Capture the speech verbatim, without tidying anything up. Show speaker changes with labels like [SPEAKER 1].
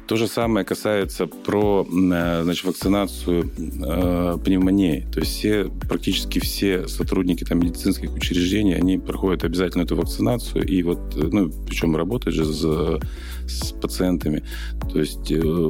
[SPEAKER 1] То же самое касается про, значит, вакцинацию э, пневмонии. То есть все, практически все сотрудники там, медицинских учреждений, они проходят обязательно эту вакцинацию. И вот, ну, причем работают же с, с пациентами. То есть